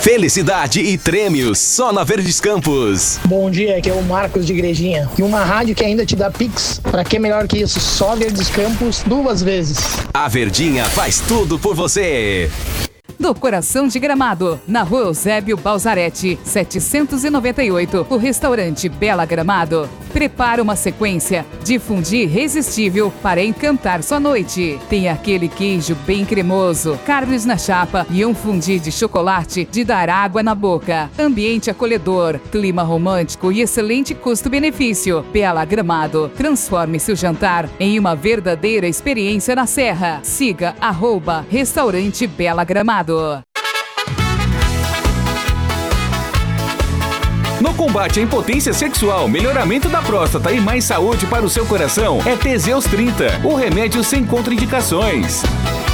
Felicidade e prêmios só na Verdes Campos. Bom dia, aqui é o Marcos de Igrejinha. E uma rádio que ainda te dá Pix. Pra que melhor que isso? Só Verdes Campos 2 vezes. A Verdinha faz tudo por você. Do coração de Gramado, na rua Eusébio Balzarete, 798, o restaurante Bela Gramado prepara uma sequência de fundi irresistível para encantar sua noite. Tem aquele queijo bem cremoso, carnes na chapa e um fundi de chocolate de dar água na boca. Ambiente acolhedor, clima romântico e excelente custo-benefício. Bela Gramado, transforme seu jantar em uma verdadeira experiência na Serra. Siga @restaurante Bela Gramado. No combate à impotência sexual, melhoramento da próstata e mais saúde para o seu coração é Teseus 30, o remédio sem contraindicações.